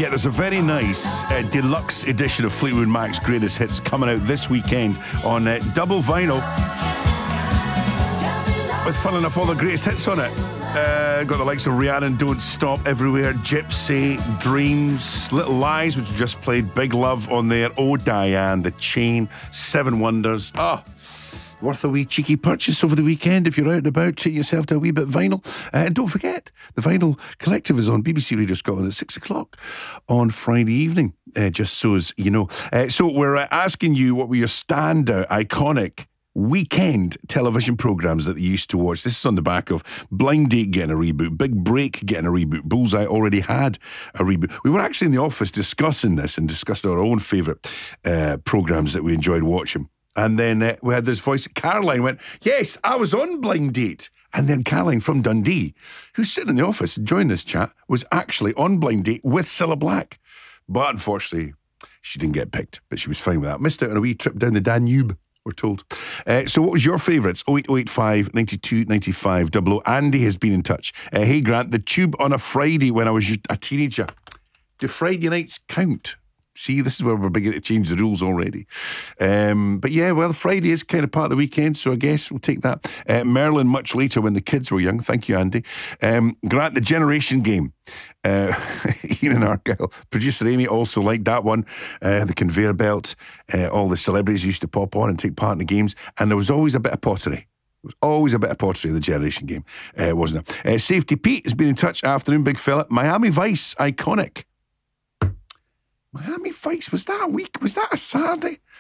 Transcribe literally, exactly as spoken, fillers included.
Yeah, there's a very nice uh, deluxe edition of Fleetwood Mac's Greatest Hits coming out this weekend on uh, double vinyl with, fun enough, all the greatest hits on it. Uh, got the likes of Rihanna, Don't Stop, Everywhere, Gypsy, Dreams, Little Lies, which we just played, Big Love on there, Oh Diane, The Chain, Seven Wonders. Ah, worth a wee cheeky purchase over the weekend if you're out and about. Treat yourself to a wee bit of vinyl. Uh, and don't forget, the Vinyl Collective is on B B C Radio Scotland at six o'clock on Friday evening, uh, just so as you know. Uh, so we're uh, asking you what were your standout, iconic weekend television programmes that you used to watch. This is on the back of Blind Date getting a reboot, Big Break getting a reboot, Bullseye already had a reboot. We were actually in the office discussing this and discussing our own favourite uh, programmes that we enjoyed watching. And then uh, we had this voice. Caroline went, yes, I was on Blind Date. And then Caroline from Dundee, who's sitting in the office and joined this chat, was actually on Blind Date with Cilla Black. But unfortunately, she didn't get picked. But she was fine with that. Missed out on a wee trip down the Danube, we're told. Uh, so what was your favourites? oh eight oh eight five, nine two nine five, double oh. Andy has been in touch. Uh, hey Grant, the Tube on a Friday when I was a teenager. Do Friday nights count? See, this is where we're beginning to change the rules already. Um, but yeah, well, Friday is kind of part of the weekend, so I guess we'll take that. Uh, Merlin, much later when the kids were young. Thank you, Andy. Um, Grant, the Generation Game. Uh, Ian Argyle, producer Amy also liked that one. Uh, the conveyor belt. Uh, all the celebrities used to pop on and take part in the games. And there was always a bit of pottery. There was always a bit of pottery in the Generation Game, uh, wasn't it? Uh, Safety Pete has been in touch. Afternoon, big fella. Miami Vice, iconic. Miami Vice, was that a week? Was that a Saturday?